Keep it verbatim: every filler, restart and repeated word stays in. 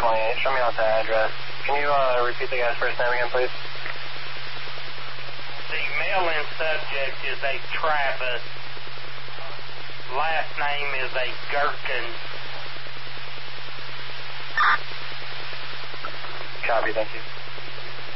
twenty-eight. Show me out the address. Can you uh, repeat the guy's first name again, please? The mail-in subject is a Travis. Last name is a Gherkin. Copy, thank you.